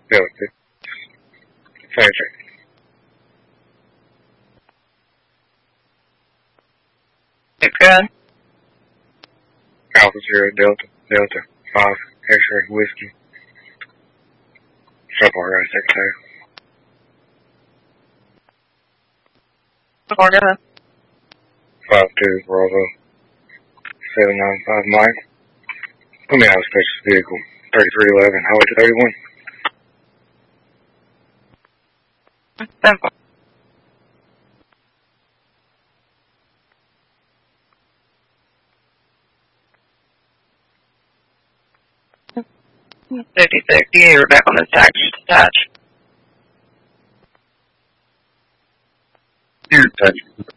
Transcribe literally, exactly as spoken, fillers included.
Delta. Center. Okay. Alpha Zero Delta Delta Five X-ray Whiskey. Support right secretary. Support, go ahead. Five Two Bravo. Seven Nine Five Mike. Put me out of special vehicle. Thirty-three Eleven Highway two thirty-one. Simple. Fifty-six. You need Rebecca on this tax attach. Here, touch.